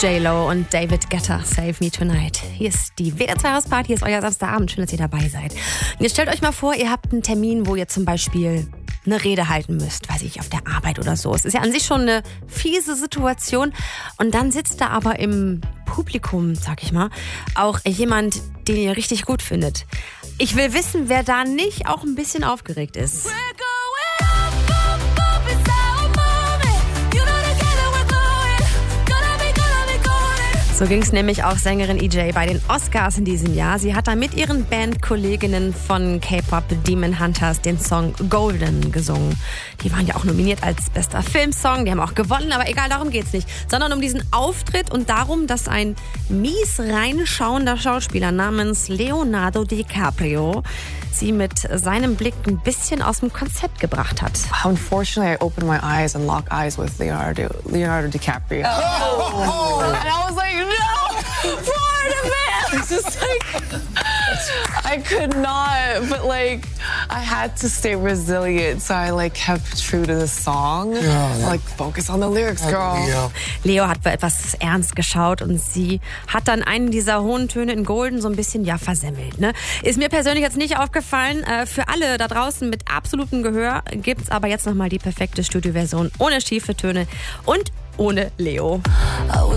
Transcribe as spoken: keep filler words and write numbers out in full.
J-Lo und David Guetta, Save Me Tonight. Hier ist die W D R zwei Hausparty, hier ist euer Samstagabend. Schön, dass ihr dabei seid. Und jetzt stellt euch mal vor, ihr habt einen Termin, wo ihr zum Beispiel eine Rede halten müsst, weiß ich, auf der Arbeit oder so. Es ist ja an sich schon eine fiese Situation. Und dann sitzt da aber im Publikum, sag ich mal, auch jemand, den ihr richtig gut findet. Ich will wissen, wer da nicht auch ein bisschen aufgeregt ist. So ging es nämlich auch Sängerin E J bei den Oscars in diesem Jahr. Sie hat da mit ihren Bandkolleginnen von K-Pop Demon Hunters den Song Golden gesungen. Die waren ja auch nominiert als bester Filmsong, die haben auch gewonnen, aber egal, darum geht's nicht. Sondern um diesen Auftritt und darum, dass ein mies reinschauender Schauspieler namens Leonardo DiCaprio sie mit seinem Blick ein bisschen aus dem Konzept gebracht hat. Unfortunately, I opened my eyes and locked eyes with Leonardo, Leonardo DiCaprio. Oh. And I was like, no, Florida man! It's just like, I could not, but like, I had to stay resilient, so I like kept true to the song. Yeah, like, focus on the lyrics, girl. Yeah. Leo hat etwas ernst geschaut und sie hat dann einen dieser hohen Töne in Golden so ein bisschen, ja, versemmelt, ne? Ist mir persönlich jetzt nicht aufgefallen. Äh, für alle da draußen mit absolutem Gehör gibt's aber jetzt nochmal die perfekte Studioversion ohne schiefe Töne und ohne Leo.